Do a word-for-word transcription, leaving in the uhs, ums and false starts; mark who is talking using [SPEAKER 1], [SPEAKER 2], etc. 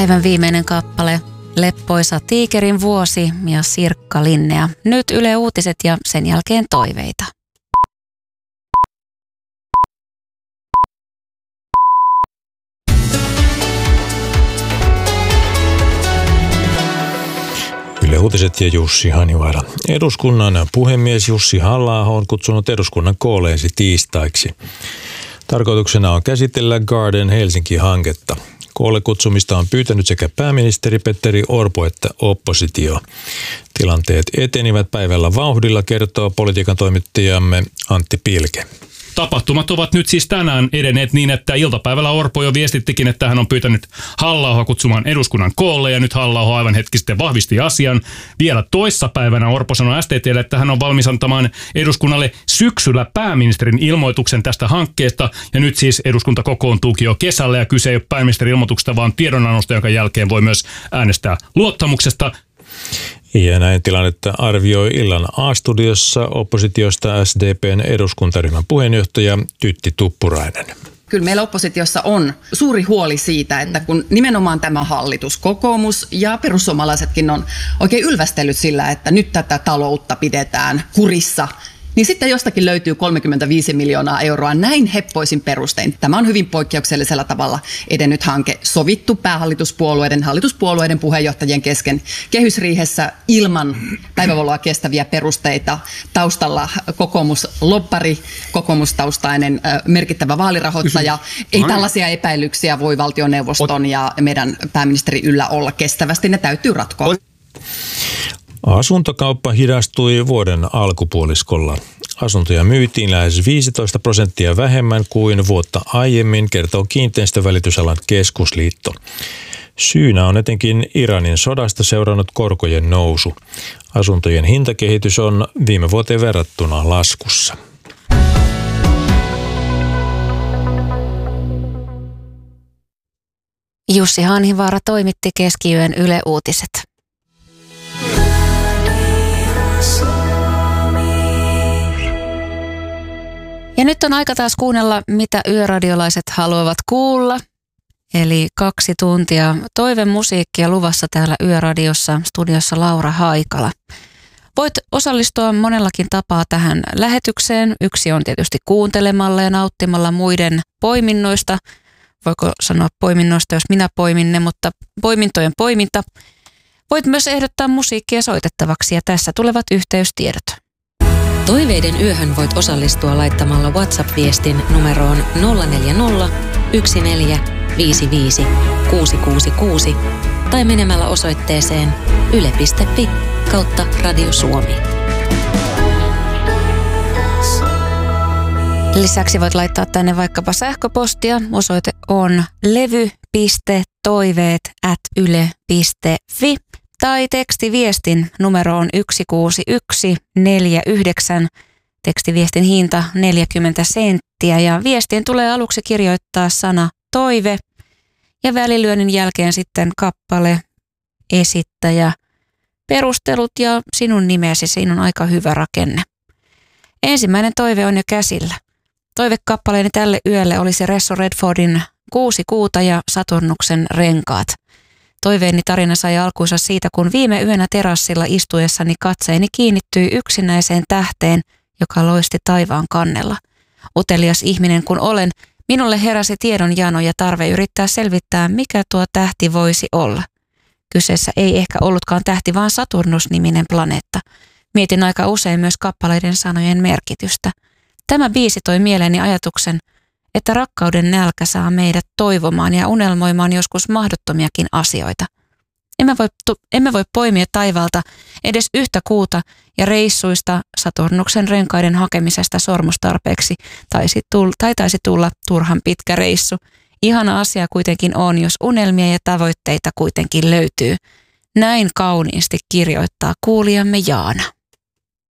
[SPEAKER 1] Päivän viimeinen kappale, Leppoisa tiikerin vuosi ja Sirkka Linnea. Nyt Yle Uutiset ja sen jälkeen toiveita.
[SPEAKER 2] Yle Uutiset ja Jussi Hanivaara. Eduskunnan puhemies Jussi Halla-aho on kutsunut eduskunnan koolle ensi tiistaiksi. Tarkoituksena on käsitellä Garden Helsinki-hanketta. Koolle kutsumista on pyytänyt sekä pääministeri Petteri Orpo että oppositio. Tilanteet etenivät päivällä vauhdilla, kertoo politiikan toimittajamme Antti Pilke.
[SPEAKER 3] Tapahtumat ovat nyt siis tänään edenneet niin, että iltapäivällä Orpo jo viestittikin, että hän on pyytänyt Halla-ahoa kutsumaan eduskunnan koolle ja nyt Halla-aho aivan hetki sitten vahvisti asian. Vielä toissapäivänä Orpo sanoi S T T:lle, että hän on valmis antamaan eduskunnalle syksyllä pääministerin ilmoituksen tästä hankkeesta ja nyt siis eduskunta kokoontuukin jo kesällä ja kyse ei ole pääministerin ilmoituksesta, vaan tiedonannosta, jonka jälkeen voi myös äänestää luottamuksesta.
[SPEAKER 2] Ja näin tilannetta arvioi illan A-studiossa oppositiosta S D P:n eduskuntaryhmän puheenjohtaja Tytti Tuppurainen.
[SPEAKER 4] Kyllä meillä oppositiossa on suuri huoli siitä, että kun nimenomaan tämä hallitus, kokoomus ja perussuomalaisetkin on oikein ylvästellyt sillä, että nyt tätä taloutta pidetään kurissa, niin sitten jostakin löytyy kolmekymmentäviisi miljoonaa euroa näin heppoisin perustein. Tämä on hyvin poikkeuksellisella tavalla edennyt hanke, sovittu päähallituspuolueiden, hallituspuolueiden puheenjohtajien kesken kehysriihessä ilman päivävaloa kestäviä perusteita. Taustalla kokoomuslobbari, kokoomustaustainen merkittävä vaalirahoittaja. Ei tällaisia epäilyksiä voi valtioneuvoston ja meidän pääministeri yllä olla kestävästi. Ne täytyy ratkoa.
[SPEAKER 2] Asuntokauppa hidastui vuoden alkupuoliskolla. Asuntoja myytiin lähes viisitoista prosenttia vähemmän kuin vuotta aiemmin, kertoo Kiinteistövälitysalan keskusliitto. Syynä on etenkin Iranin sodasta seurannut korkojen nousu. Asuntojen hintakehitys on viime vuoteen verrattuna laskussa.
[SPEAKER 1] Jussi Hanivaara toimitti Keskiyön Yle Uutiset. Ja nyt on aika taas kuunnella, mitä yöradiolaiset haluavat kuulla. Eli kaksi tuntia toivemusiikkia luvassa täällä Yöradiossa, studiossa Laura Haikala. Voit osallistua monellakin tapaa tähän lähetykseen. Yksi on tietysti kuuntelemalla ja nauttimalla muiden poiminnoista. Voiko sanoa poiminnoista, jos minä poimin ne, mutta poimintojen poiminta. Voit myös ehdottaa musiikkia soitettavaksi ja tässä tulevat yhteystiedot.
[SPEAKER 5] Toiveiden yöhön voit osallistua laittamalla WhatsApp-viestin numeroon nolla neljä nolla, yksi neljä, viisi viisi, kuusi kuusi kuusi tai menemällä osoitteeseen yle piste fi kautta Radio Suomi.
[SPEAKER 1] Lisäksi voit laittaa tänne vaikkapa sähköpostia. Osoite on levy piste toiveet ät yle piste fi. Tai tekstiviestin numero on yksi kuusi yksi neljä yhdeksän, tekstiviestin hinta neljäkymmentä senttiä ja viestien tulee aluksi kirjoittaa sana toive ja välilyönnin jälkeen sitten kappale, esittäjä, perustelut ja sinun nimesi, siinä on aika hyvä rakenne. Ensimmäinen toive on jo käsillä. Toivekappaleeni tälle yölle olisi Resso Redfordin Kuusi kuuta ja Saturnuksen renkaat. Toiveeni tarina sai alkuunsa siitä, kun viime yönä terassilla istuessani katseeni kiinnittyi yksinäiseen tähteen, joka loisti taivaan kannella. Utelias ihminen kun olen, minulle heräsi tiedonjano ja tarve yrittää selvittää, mikä tuo tähti voisi olla. Kyseessä ei ehkä ollutkaan tähti, vaan Saturnus-niminen planeetta. Mietin aika usein myös kappaleiden sanojen merkitystä. Tämä biisi toi mieleeni ajatuksen, että rakkauden nälkä saa meidät toivomaan ja unelmoimaan joskus mahdottomiakin asioita. Emme voi, emme voi poimia taivaalta edes yhtä kuuta ja reissuista Saturnuksen renkaiden hakemisesta sormustarpeeksi taisi tulla, tai taisi tulla turhan pitkä reissu. Ihana asia kuitenkin on, jos unelmia ja tavoitteita kuitenkin löytyy. Näin kauniisti kirjoittaa kuulijamme Jaana.